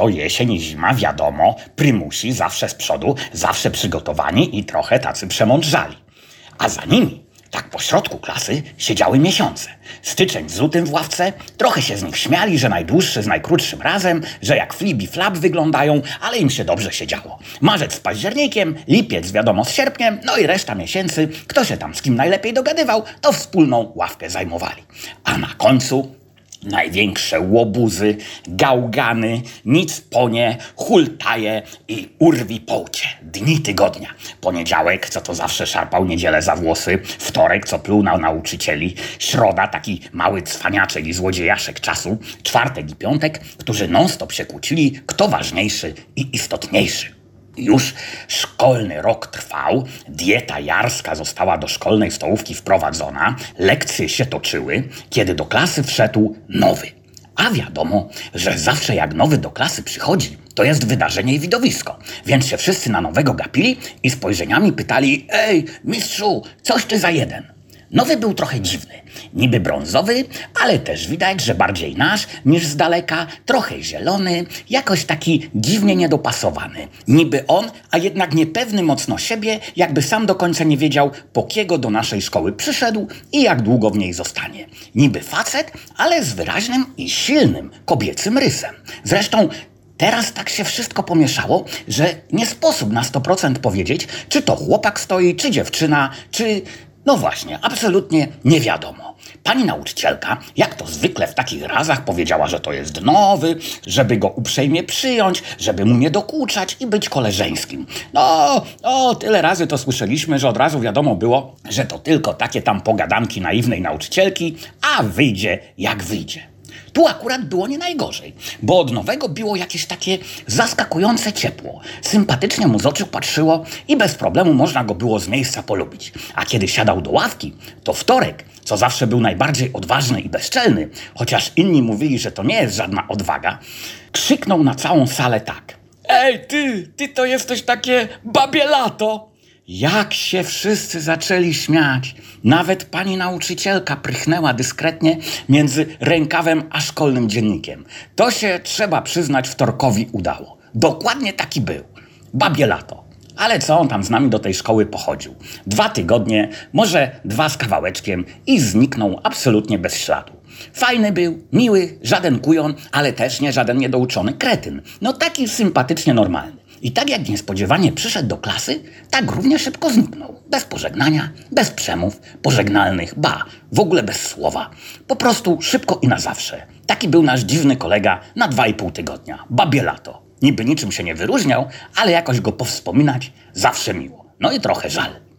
lato, jesień i zima, wiadomo, prymusi zawsze z przodu, zawsze przygotowani i trochę tacy przemądrzali. A za nimi, tak po środku klasy, siedziały miesiące. Styczeń z lutym w ławce, trochę się z nich śmiali, że najdłuższy z najkrótszym razem, że jak flip i flap wyglądają, ale im się dobrze siedziało. Marzec z październikiem, lipiec wiadomo z sierpniem, no i reszta miesięcy, kto się tam z kim najlepiej dogadywał, to wspólną ławkę zajmowali. A na końcu największe łobuzy, gałgany, nicponie, hultaje i urwi połcie. Dni tygodnia. Poniedziałek, co to zawsze szarpał niedzielę za włosy. Wtorek, co pluł na nauczycieli. Środa, taki mały cwaniaczek i złodziejaszek czasu. Czwartek i piątek, którzy non-stop się kłócili, kto ważniejszy i istotniejszy. Już szkolny rok trwał, dieta jarska została do szkolnej stołówki wprowadzona, lekcje się toczyły, kiedy do klasy wszedł nowy. A wiadomo, że zawsze jak nowy do klasy przychodzi, to jest wydarzenie i widowisko. Więc się wszyscy na nowego gapili i spojrzeniami pytali: ej, mistrzu, coś ty za jeden? Nowy był trochę dziwny, niby brązowy, ale też widać, że bardziej nasz niż z daleka, trochę zielony, jakoś taki dziwnie niedopasowany. Niby on, a jednak niepewny mocno siebie, jakby sam do końca nie wiedział, po kiego do naszej szkoły przyszedł i jak długo w niej zostanie. Niby facet, ale z wyraźnym i silnym kobiecym rysem. Zresztą teraz tak się wszystko pomieszało, że nie sposób na 100% powiedzieć, czy to chłopak stoi, czy dziewczyna, czy... No właśnie, absolutnie nie wiadomo. Pani nauczycielka, jak to zwykle w takich razach, powiedziała, że to jest nowy, żeby go uprzejmie przyjąć, żeby mu nie dokuczać i być koleżeńskim. No, tyle razy to słyszeliśmy, że od razu wiadomo było, że to tylko takie tam pogadanki naiwnej nauczycielki, a wyjdzie jak wyjdzie. Tu akurat było nie najgorzej, bo od nowego biło jakieś takie zaskakujące ciepło. Sympatycznie mu z oczu patrzyło i bez problemu można go było z miejsca polubić. A kiedy siadał do ławki, to wtorek, co zawsze był najbardziej odważny i bezczelny, chociaż inni mówili, że to nie jest żadna odwaga, krzyknął na całą salę tak: ej, ty to jesteś takie babie lato! Jak się wszyscy zaczęli śmiać. Nawet pani nauczycielka prychnęła dyskretnie między rękawem a szkolnym dziennikiem. To się, trzeba przyznać, wtorkowi udało. Dokładnie taki był. Babie lato. Ale co on tam z nami do tej szkoły pochodził? 2 tygodnie, może 2 z kawałeczkiem i zniknął absolutnie bez śladu. Fajny był, miły, żaden kujon, ale też nie żaden niedouczony kretyn. No taki sympatycznie normalny. I tak jak niespodziewanie przyszedł do klasy, tak równie szybko zniknął. Bez pożegnania, bez przemów pożegnalnych, w ogóle bez słowa. Po prostu szybko i na zawsze. Taki był nasz dziwny kolega na 2,5 tygodnia. Babie lato. Niby niczym się nie wyróżniał, ale jakoś go powspominać zawsze miło. No i trochę żal.